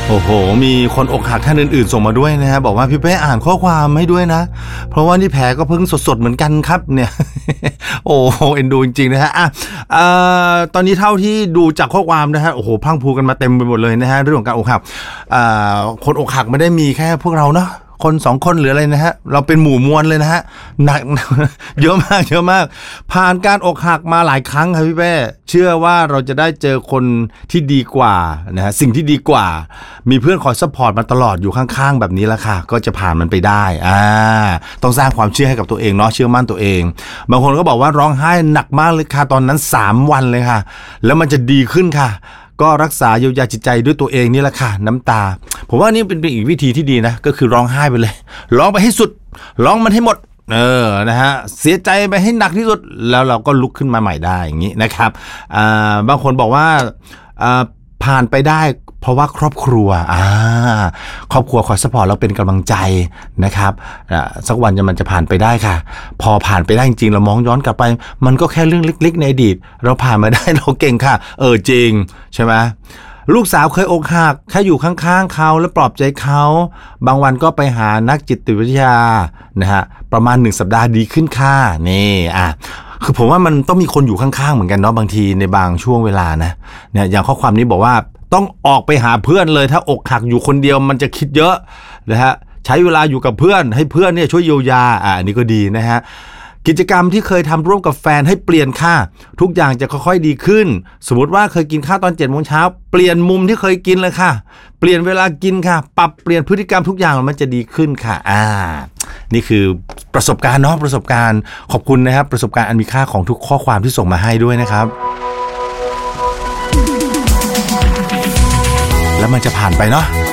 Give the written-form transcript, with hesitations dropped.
โอ้โหมีคนอกหักท่านอื่นๆส่งมาด้วยนะฮะบอกว่าพี่เป้อ่านข้อความให้ด้วยนะเพราะว่านี่แผลก็เพิ่งสดๆเหมือนกันครับเนี่ย โอ้โหเอ็นดูจริงๆนะฮะตอนนี้เท่าที่ดูจากข้อความนะฮะโอ้โหพรั่งพรูกันมาเต็มไปหมดเลยนะฮะเรื่องของการอกหักคนอกหักไม่ได้มีแค่พวกเราเนาะคน2คนหรืออะไรนะฮะเราเป็นหมู่มวลเลยนะฮะหนัก เยอะมากผ่านการอกหักมาหลายครั้งครับพี่เป้เชื่อว่าเราจะได้เจอคนที่ดีกว่านะฮะสิ่งที่ดีกว่ามีเพื่อนคอยซัพพอร์ตมาตลอดอยู่ข้างๆแบบนี้ละค่ะก็จะผ่านมันไปได้ต้องสร้างความเชื่อให้กับตัวเองเนาะเชื่อมั่นตัวเองบางคนก็บอกว่าร้องไห้หนักมากเลยค่ะตอนนั้น3วันเลยค่ะแล้วมันจะดีขึ้นค่ะก็รักษาเยียวยาจิตใจด้วยตัวเองนี่แหละค่ะน้ำตาผมว่านี่เป็นอีกวิธีที่ดีนะก็คือร้องไห้ไปเลยร้องไปให้สุดร้องมันให้หมดนะฮะเสียใจไปให้หนักที่สุดแล้วเราก็ลุกขึ้นมาใหม่ได้อย่างนี้นะครับบางคนบอกว่าผ่านไปได้เพราะว่าครอบครัวครอบครัวคอยซัพพอร์ตเราเป็นกำลังใจนะครับสักวันมันจะผ่านไปได้ค่ะพอผ่านไปได้จริงๆเรามองย้อนกลับไปมันก็แค่เรื่องเล็กๆในอดีตเราผ่านมาได้เราเก่งค่ะจริงใช่ไหมลูกสาวเคยอกหักแค่อยู่ข้างๆเขาและปลอบใจเขาบางวันก็ไปหานักจิตวิทยานะฮะประมาณ1 สัปดาห์ดีขึ้นค่ะนี่คือผมว่ามันต้องมีคนอยู่ข้างๆเหมือนกันเนาะบางทีในบางช่วงเวลานะเนี่ยอย่างข้อความนี้บอกว่าต้องออกไปหาเพื่อนเลยถ้าอกหักอยู่คนเดียวมันจะคิดเยอะนะฮะใช้เวลาอยู่กับเพื่อนให้เพื่อนเนี่ยช่วยเยียวยาอันนี้ก็ดีนะฮะกิจกรรมที่เคยทำร่วมกับแฟนให้เปลี่ยนค่ะทุกอย่างจะค่อยๆดีขึ้นสมมติว่าเคยกินข้าวตอน 7 โมงเช้าเปลี่ยนมุมที่เคยกินเลยค่ะเปลี่ยนเวลากินค่ะปรับเปลี่ยนพฤติกรรมทุกอย่างมันจะดีขึ้นค่ะนี่คือประสบการณ์เนาะประสบการณ์ขอบคุณนะครับประสบการณ์อันมีค่าของทุกข้อความที่ส่งมาให้ด้วยนะครับแล้วมันจะผ่านไปเนาะ